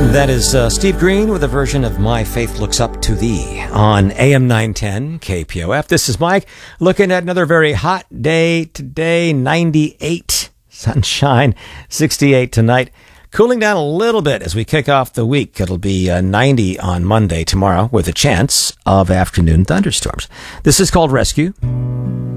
That is Steve Green with a version of My Faith Looks Up to Thee on AM 910 KPOF. This is Mike looking at another very hot day today, 98 sunshine, 68 tonight. Cooling down a little bit as we kick off the week. It'll be 90 on Monday tomorrow with a chance of afternoon thunderstorms. This is called Rescue.